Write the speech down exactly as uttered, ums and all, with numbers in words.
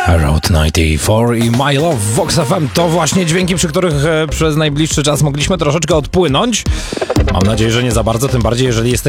Route dziewięćdziesiąt cztery i My Love w Vox F M to właśnie dźwięki, przy których e, przez najbliższy czas mogliśmy troszeczkę odpłynąć. Mam nadzieję, że nie za bardzo, tym bardziej jeżeli jesteś